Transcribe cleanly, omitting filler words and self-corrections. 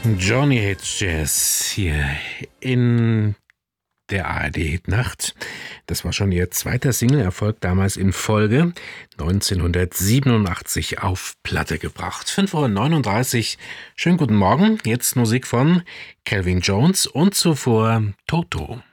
Johnny Hates Jazz hier in der ARD-Hitnacht. Das war schon ihr zweiter Single-Erfolg, damals in Folge, 1987 auf Platte gebracht. 5:39 Uhr, schönen guten Morgen. Jetzt Musik von Calvin Jones und zuvor Toto.